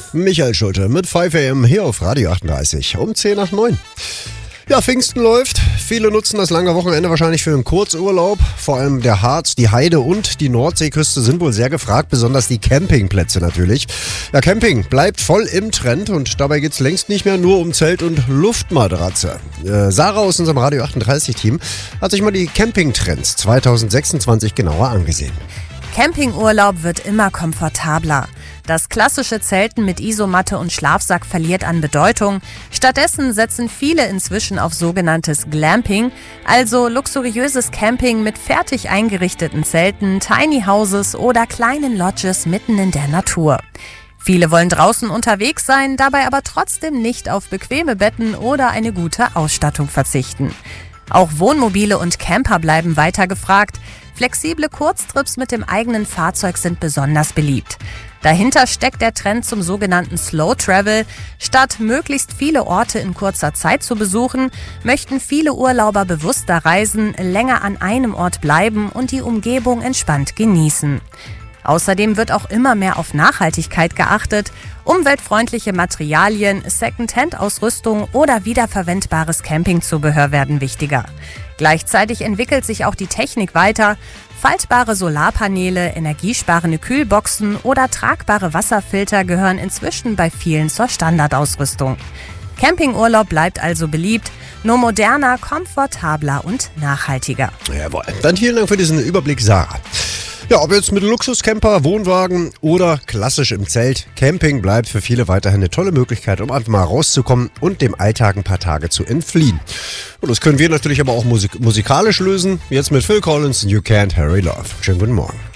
Michael Schulte mit 5 AM hier auf Radio 38 um 10 nach 9. Ja, Pfingsten läuft. Viele nutzen das lange Wochenende wahrscheinlich für einen Kurzurlaub. Vor allem der Harz, die Heide und die Nordseeküste sind wohl sehr gefragt, besonders die Campingplätze natürlich. Ja, Camping bleibt voll im Trend und dabei geht es längst nicht mehr nur um Zelt und Luftmatratze. Sarah aus unserem Radio 38-Team hat sich mal die Campingtrends 2026 genauer angesehen. Campingurlaub wird immer komfortabler. Das klassische Zelten mit Isomatte und Schlafsack verliert an Bedeutung. Stattdessen setzen viele inzwischen auf sogenanntes Glamping, also luxuriöses Camping mit fertig eingerichteten Zelten, Tiny Houses oder kleinen Lodges mitten in der Natur. Viele wollen draußen unterwegs sein, dabei aber trotzdem nicht auf bequeme Betten oder eine gute Ausstattung verzichten. Auch Wohnmobile und Camper bleiben weiter gefragt. Flexible Kurztrips mit dem eigenen Fahrzeug sind besonders beliebt. Dahinter steckt der Trend zum sogenannten Slow Travel. Statt möglichst viele Orte in kurzer Zeit zu besuchen, möchten viele Urlauber bewusster reisen, länger an einem Ort bleiben und die Umgebung entspannt genießen. Außerdem wird auch immer mehr auf Nachhaltigkeit geachtet. Umweltfreundliche Materialien, Second-Hand-Ausrüstung oder wiederverwendbares Campingzubehör werden wichtiger. Gleichzeitig entwickelt sich auch die Technik weiter. Faltbare Solarpaneele, energiesparende Kühlboxen oder tragbare Wasserfilter gehören inzwischen bei vielen zur Standardausrüstung. Campingurlaub bleibt also beliebt, nur moderner, komfortabler und nachhaltiger. Jawohl. Dann vielen Dank für diesen Überblick, Sarah. Ja, ob jetzt mit Luxuscamper, Wohnwagen oder klassisch im Zelt, Camping bleibt für viele weiterhin eine tolle Möglichkeit, um einfach mal rauszukommen und dem Alltag ein paar Tage zu entfliehen. Und das können wir natürlich aber auch musikalisch lösen. Jetzt mit Phil Collins, You Can't Hurry Love. Schönen guten Morgen.